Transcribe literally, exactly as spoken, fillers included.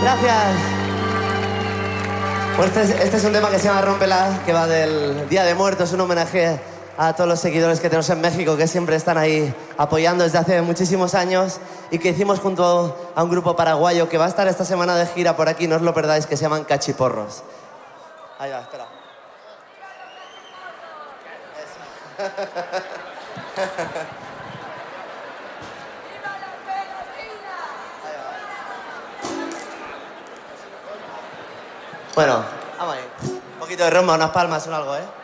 Gracias. Pues este, es, este es un tema que se llama Rómpela, que va del Día de Muertos, un homenaje a todos los seguidores que tenemos en México, que siempre están ahí apoyando desde hace muchísimos años y que hicimos junto a un grupo paraguayo que va a estar esta semana de gira por aquí, no os lo perdáis, que se llaman Cachiporros. Ahí va, espera. Bueno, vamos ahí. Un poquito de rumba, unas palmas o algo, ¿eh?